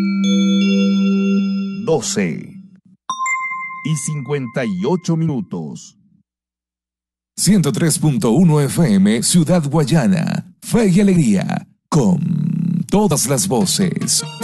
12:58. 103.1 FM, Ciudad Guayana. Fe y alegría, con todas las voces.